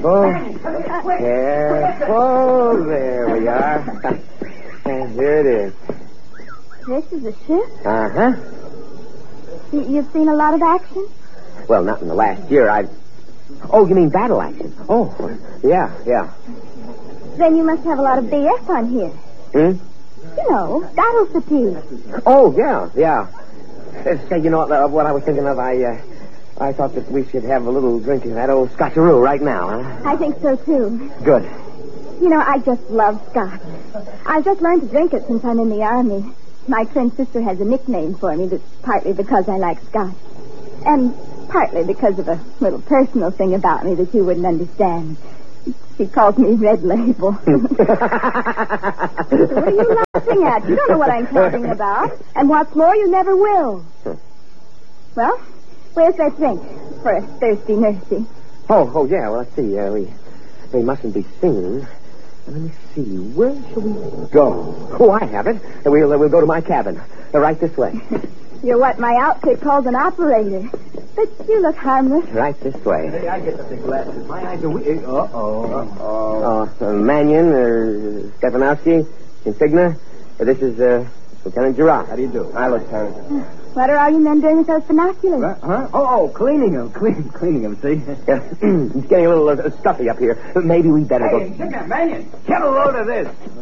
Careful. Careful. There we are. And here it is. This is a ship? Uh-huh. You've seen a lot of action? Well, not in the last year. Oh, you mean battle action? Oh, yeah. Then you must have a lot of BS on here. Hmm? You know, battle fatigue. Oh, yeah. Say, you know what I was thinking of? I thought that we should have a little drink of that old Scotcheroo right now, huh? I think so, too. Good. You know, I just love Scotch. I've just learned to drink it since I'm in the Army. My twin sister has a nickname for me that's partly because I like Scotch. And partly because of a little personal thing about me that you wouldn't understand. She calls me Red Label. What are you laughing at? You don't know what I'm talking about. And what's more, you never will. Well, where's that drink for a thirsty nursey? Oh, yeah. Well, let's see. We mustn't be seen. Let me see. Where shall we go? Oh, I have it. We'll go to my cabin. Right this way. You're what my outfit calls an operator. But you look harmless. Right this way. Hey, I get the big glasses. My eyes are weak. Uh-oh. Mannion, Stefanowski, Insignia. This is Lieutenant Girard. How do you do? Hi, Lieutenant. What are all you men doing with those binoculars? Huh? Oh, cleaning them. Cleaning them, see? Yeah. It's getting a little stuffy up here. Maybe we better go... Hey, Mannion, get a load of this.